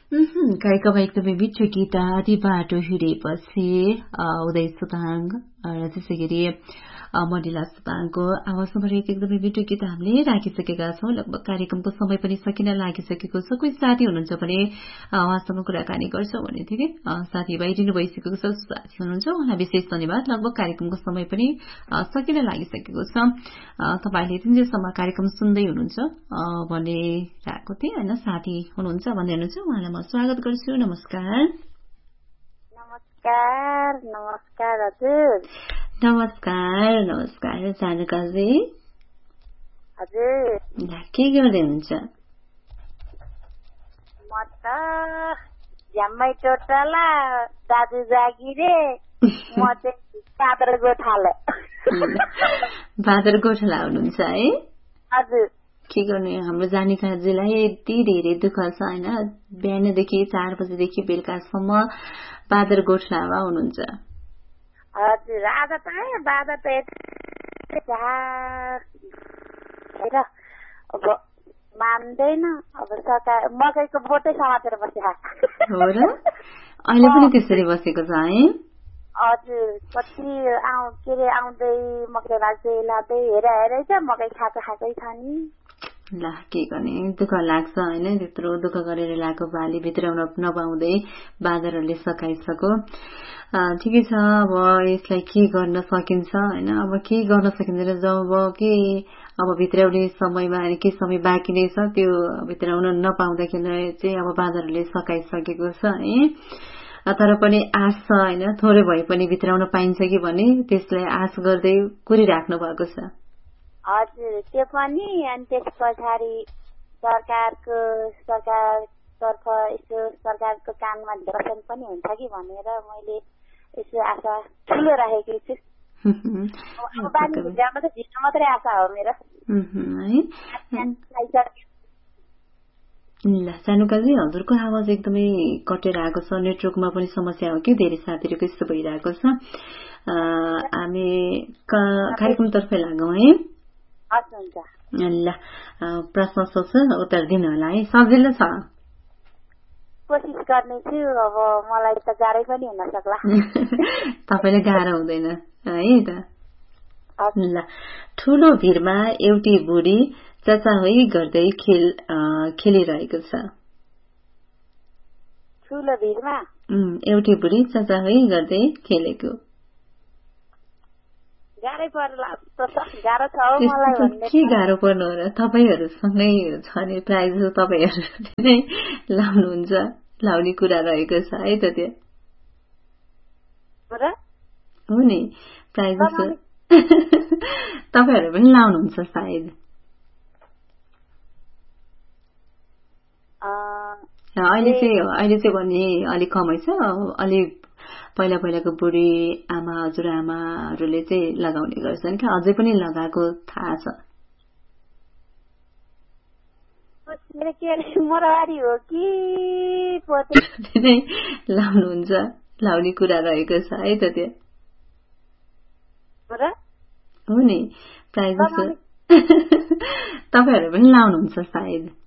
कार्यक्रम एकदमै मिठो गीत आदि बाटो हिँडेपछि उदय सुताङ र त्यसै गरी मण्डिला सुताङको आवाजमा रहेको एकदमै मिठो गीत हामीले राखिसकेका छौं। लगभग कार्यक्रमको समय पनि सकिन लागिसकेको छ। कोही साथी हुनुहुन्छ भने उहाँसँग कुराकानी गर्छौं भने थिए साथी बाहिरिनु भइसकेको छ। साथी हुनुहुन्छ उहाँलाई विशेष धन्यवाद। लगभग कार्यक्रमको समय पनि सकिन लागिसकेको छ। तपाईले तिनजेलसम्म कार्यक्रम सुन्दै हुनुहुन्छ भन्ने राखेको थिएँ हैन। साथी हुनुहुन्छ भन्दै हुनुहुन्छ उहाँलाई म स्वागत गर्छु। नमस्कार। नमस्कार। नमस्कार हजुर। नमस्कार। नमस्कार सानुकाजी। हजुर। के गर्दै हुनुहुन्छ? म त झ्याम्मै टोटला दाजु जागिरे म चाहिँ बादर गोठालो। बादर गोठाला हुनुहुन्छ है? हजुर। के गर्ने हाम्रो जानिकाजीलाई यति धेरै दुःख छ हैन। बिहानदेखि 4 बजेदेखि बेलुकासम्म बादर गोठालामा हुनुहुन्छ। हजुर। आज त बादर त अब मान्दैन। अब सरकार मकैको बोटै समातेर बसेको हो र? अहिले पनि त्यसरी बसेको छ है? हजुर। कति के अरे आउँदै मकै लाँदै हेरै छ मकै खाएकै छ नि। ल के गर्ने दुःख लाग्छ हैन। त्यत्रो दुःख गरेर ल्याएको बाली भित्राउन नपाउँदै बादरहरूले सकाइसक्यो। ठिकै छ। अब यसलाई के गर्न सकिन्छ हैन। अब के गर्न सकिँदैन जब के अब भित्राउने समयमा के समय बाँकी नै छ त्यो भित्राउन नपाउँदाखेरि चाहिँ अब बादरहरूले सकाइसकेको छ है। तर पनि आश छ हैन। थोरै भए पनि भित्राउन पाइन्छ कि भन्ने त्यसलाई आश गर्दै कुरिराख्नु भएको छ। हजुर। त्यो पनि अनि त्यस पछाडि सरकारको यसो सरकारको काममा दर्शन पनि हुन्छ कि भनेर मैले यसो आशा ठुलो राखेकी छु। बानी भित्रमा त झिक्न मात्रै आशा हो मेरो। ल सानुकाजी हजुरको आवाज एकदमै कटेर आएको छ। नेटवर्कमा पनि समस्या हो कि धेरै साथीहरूको यस्तो भइरहेको छ। हामी कार्यक्रमतर्फ लागौं है। ल प्रश्न सोध्छु उत्तर दिनु होला है। सजिलो छ। कोसिस गर्ने छु। अब मलाई त गाह्रै पनि हुन सक्ला। तपाईलाई गाह्रो हुँदैन है त। ल ठूलो भिरमा एउटी बुढी चचाहोइ गर्दै खेलिरहेको छ। ठूलो भिरमा एउटी बुढी चचाहोइ गर्दै खेलेको। गाह्रै पर्ला। गाह्रो छ हौ मलाई भन्ने। के गाह्रो पर्नु हो र? तपाईहरुसँगै छ नि प्राय जसो तपाईहरुले नै लाउनुहुन्छ। लाउने कुरा रहेको छ है त त्यो। हो नि प्राय जसो तपाईहरु पनि लाउनुहुन्छ सायद। अहिले चाहिँ भन्ने अलिक कमै छ। अलि पहिलाको बुढी आमा हजुरआमाहरूले चाहिँ लगाउने गर्छन् कि अझै पनि लगाएको थाहा छ। मरवाडी हो कि नै लाउनुहुन्छ। लाउने कुरा रहेको छ है त त्यो। हो नि प्राय जसो तपाईहरु पनि लाउनुहुन्छ सायद।